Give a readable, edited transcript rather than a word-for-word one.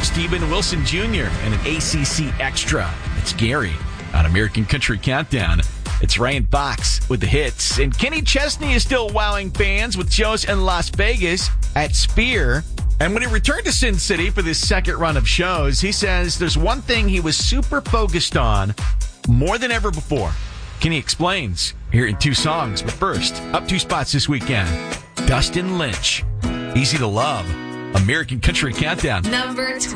Steven Wilson Jr. and an ACC Extra. It's Gary on American Country Countdown. It's Ryan Fox with the hits. And Kenny Chesney is still wowing fans with shows in Las Vegas at Sphere. And when he returned to Sin City for this second run of shows, he says there's one thing he was super focused on more than ever before. Kenny explains here in 2 songs. But first, up 2 spots this weekend. Dustin Lynch, Easy to Love, American Country Countdown. Number 20.